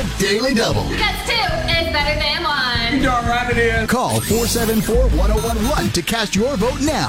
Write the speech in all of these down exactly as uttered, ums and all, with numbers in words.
The Daily Double. Because two is better than one. You darn right it is. Call four seven four, one oh one one to cast your vote now.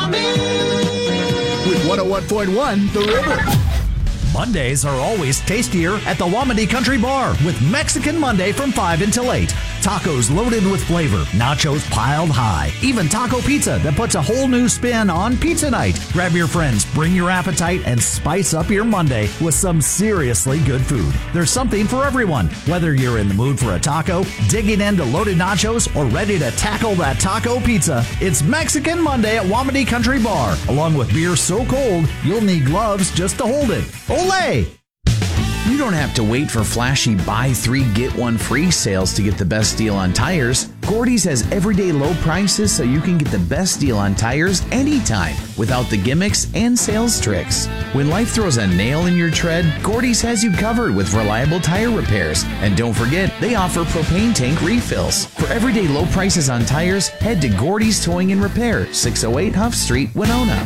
With one oh one point one, The River. Mondays are always tastier at the Wamedy Country Bar with Mexican Monday from five until eight. Tacos loaded with flavor, nachos piled high, even taco pizza that puts a whole new spin on pizza night. Grab your friends, bring your appetite, and spice up your Monday with some seriously good food. There's something for everyone, whether you're in the mood for a taco, digging into loaded nachos, or ready to tackle that taco pizza. It's Mexican Monday at Wamedy Country Bar. Along with beer so cold, you'll need gloves just to hold it. Olay! You don't have to wait for flashy buy three, get one free sales to get the best deal on tires. Gordy's has everyday low prices so you can get the best deal on tires anytime without the gimmicks and sales tricks. When life throws a nail in your tread, Gordy's has you covered with reliable tire repairs. And don't forget, they offer propane tank refills. For everyday low prices on tires, head to Gordy's Towing and Repair, six oh eight Huff Street, Winona.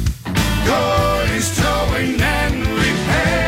Gordy's Towing and Repair.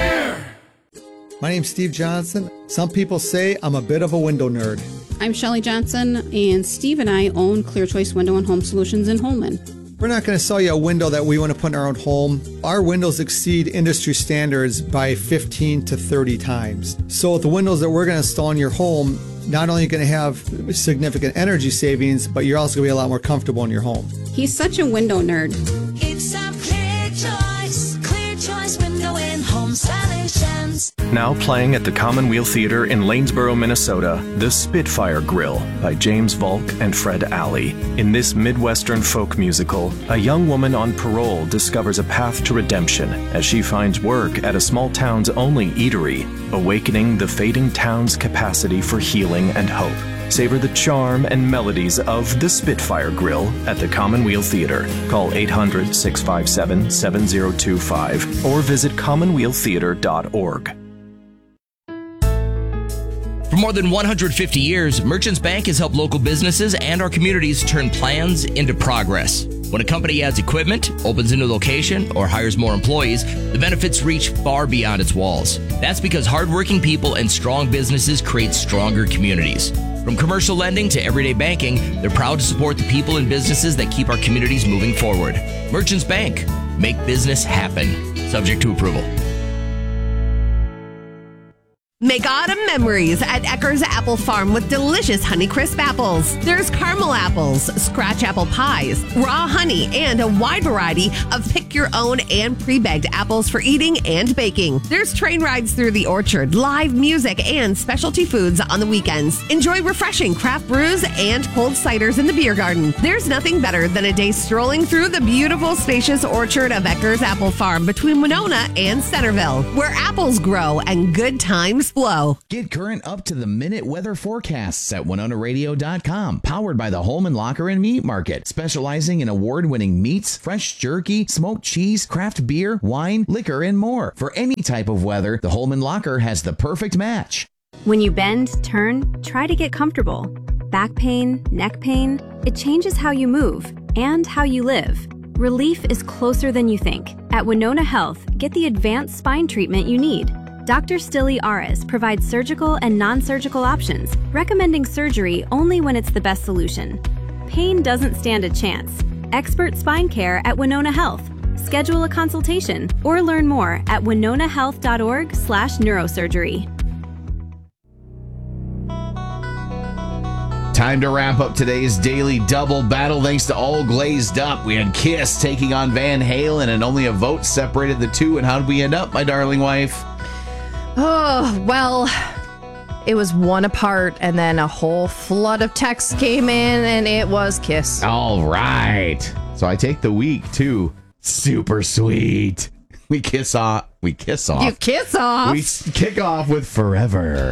My name's Steve Johnson. Some people say I'm a bit of a window nerd. I'm Shelley Johnson, and Steve and I own Clear Choice Window and Home Solutions in Holman. We're not going to sell you a window that we want to put in our own home. Our windows exceed industry standards by fifteen to thirty times. So the windows that we're going to install in your home, not only are you going to have significant energy savings, but you're also going to be a lot more comfortable in your home. He's such a window nerd. It's a Clear Choice, Clear Choice Window and Home Solutions. Now playing at the Commonweal Theater in Lanesboro, Minnesota, The Spitfire Grill by James Volk and Fred Alley. In this Midwestern folk musical, a young woman on parole discovers a path to redemption as she finds work at a small town's only eatery, awakening the fading town's capacity for healing and hope. Savor the charm and melodies of The Spitfire Grill at the Commonweal Theater. Call eight hundred, six five seven, seven oh two five or visit commonweal theater dot org. For more than one hundred fifty years, Merchants Bank has helped local businesses and our communities turn plans into progress. When a company adds equipment, opens a new location, or hires more employees, the benefits reach far beyond its walls. That's because hardworking people and strong businesses create stronger communities. From commercial lending to everyday banking, they're proud to support the people and businesses that keep our communities moving forward. Merchants Bank. Make business happen. Subject to approval. Make autumn memories at Ecker's Apple Farm with delicious Honeycrisp apples. There's caramel apples, scratch apple pies, raw honey, and a wide variety of pick-your-own and pre-bagged apples for eating and baking. There's train rides through the orchard, live music, and specialty foods on the weekends. Enjoy refreshing craft brews and cold ciders in the beer garden. There's nothing better than a day strolling through the beautiful, spacious orchard of Ecker's Apple Farm between Winona and Centerville, where apples grow and good times flow. Get current up-to-the-minute weather forecasts at winona radio dot com. Powered by the Holman Locker and Meat Market, specializing in award-winning meats, fresh jerky, smoked cheese, craft beer, wine, liquor, and more. For any type of weather, the Holman Locker has the perfect match. When you bend, turn, try to get comfortable. Back pain, neck pain, it changes how you move and how you live. Relief is closer than you think. At Winona Health, get the advanced spine treatment you need. Doctor Stilly Ares provides surgical and non-surgical options, recommending surgery only when it's the best solution. Pain doesn't stand a chance. Expert spine care at Winona Health. Schedule a consultation or learn more at winona health dot org slash neurosurgery. Time to wrap up today's Daily Double Battle. Thanks to All Glazed Up. We had Kiss taking on Van Halen, and only a vote separated the two. And how did we end up, my darling wife? Oh, well, it was one apart, and then a whole flood of texts came in, and it was Kiss. All right. So I take the week, too. Super sweet. We kiss off. We kiss off. You kiss off. We kick off with Forever.